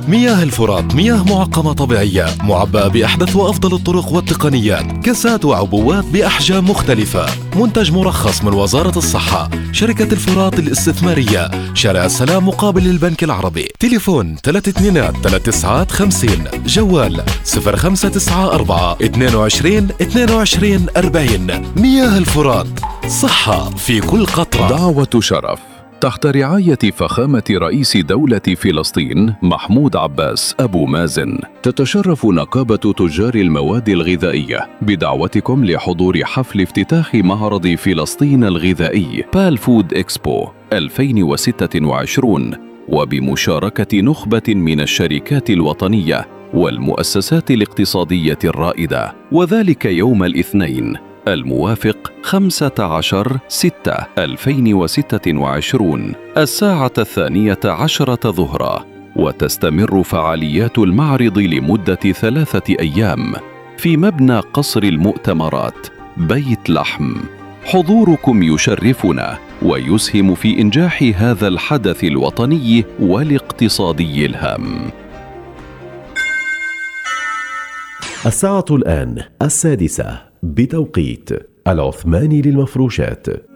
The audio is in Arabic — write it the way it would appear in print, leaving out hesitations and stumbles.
مياه الفرات مياه معقمة طبيعية معبأة بأحدث وأفضل الطرق والتقنيات، كاسات وعبوات بأحجام مختلفة. منتج مرخص من وزارة الصحة. شركة الفرات الاستثمارية، شارع السلام مقابل البنك العربي. تليفون 323950. جوال 0594 22 22 40. مياه الفرات، صحة في كل قطرة. دعوة شرف تحت رعاية فخامة رئيس دولة فلسطين محمود عباس أبو مازن، تتشرف نقابة تجار المواد الغذائية بدعوتكم لحضور حفل افتتاح معرض فلسطين الغذائي بال فود إكسبو 2026، وبمشاركة نخبة من الشركات الوطنية والمؤسسات الاقتصادية الرائدة، وذلك يوم الاثنين الموافق 15/6/2026 الساعة 12 ظهرا. وتستمر فعاليات المعرض لمدة 3 أيام في مبنى قصر المؤتمرات بيت لحم. حضوركم يشرفنا ويسهم في إنجاح هذا الحدث الوطني والاقتصادي الهام. الساعة الآن 6:00 بتوقيت العثماني للمفروشات.